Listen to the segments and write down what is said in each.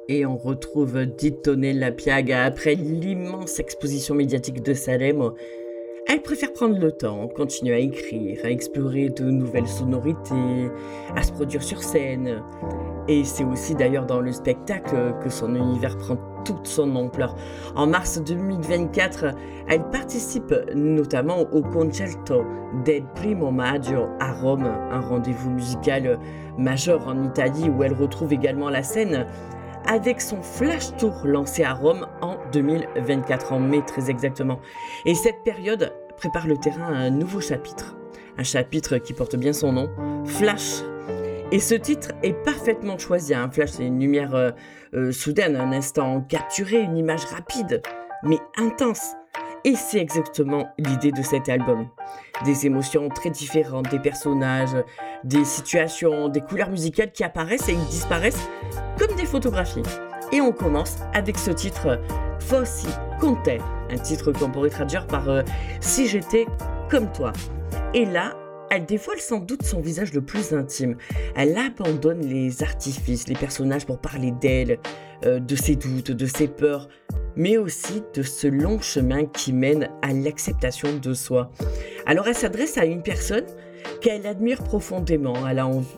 Et on retrouve Dietonella Piaga après l'immense exposition médiatique de Salem. Elle préfère prendre le temps, continuer à écrire, à explorer de nouvelles sonorités, à se produire sur scène. Et c'est aussi d'ailleurs dans le spectacle que son univers prend toute son ampleur. En mars 2024, elle participe notamment au Concerto del Primo Maggio à Rome, un rendez-vous musical majeur en Italie où elle retrouve également la scène avec son Flash Tour lancé à Rome en 2024, en mai très exactement. Et cette période prépare le terrain à un nouveau chapitre. Un chapitre qui porte bien son nom, Flash. Et ce titre est parfaitement choisi. Un flash, c'est une lumière soudaine, un instant capturé, une image rapide, mais intense. Et c'est exactement l'idée de cet album. Des émotions très différentes, des personnages, des situations, des couleurs musicales qui apparaissent et disparaissent comme des photographies. Et on commence avec ce titre Fossi con te, un titre qu'on pourrait traduire par Si j'étais comme toi. Et là, elle dévoile sans doute son visage le plus intime. Elle abandonne les artifices, les personnages pour parler d'elle, de ses doutes, de ses peurs, mais aussi de ce long chemin qui mène à l'acceptation de soi. Alors elle s'adresse à une personne qu'elle admire profondément. Elle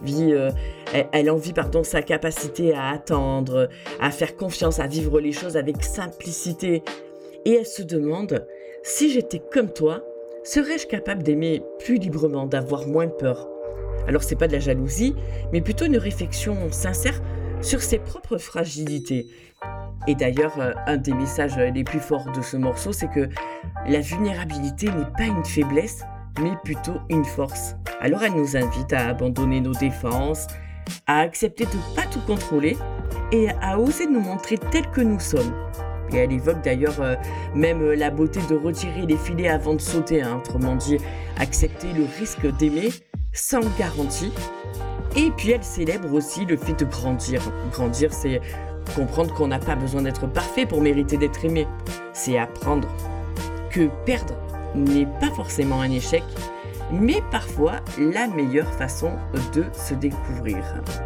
envie sa capacité à attendre, à faire confiance, à vivre les choses avec simplicité. Et elle se demande, si j'étais comme toi, serais-je capable d'aimer plus librement, d'avoir moins peur? Alors c'est pas de la jalousie, mais plutôt une réflexion sincère sur ses propres fragilités. Et d'ailleurs, un des messages les plus forts de ce morceau, c'est que la vulnérabilité n'est pas une faiblesse, mais plutôt une force. Alors elle nous invite à abandonner nos défenses, à accepter de ne pas tout contrôler et à oser nous montrer tels que nous sommes. Et elle évoque d'ailleurs même la beauté de retirer les filets avant de sauter, autrement dit, accepter le risque d'aimer sans garantie. Et puis elle célèbre aussi le fait de grandir. Grandir, c'est comprendre qu'on n'a pas besoin d'être parfait pour mériter d'être aimé. C'est apprendre que perdre n'est pas forcément un échec, mais parfois la meilleure façon de se découvrir.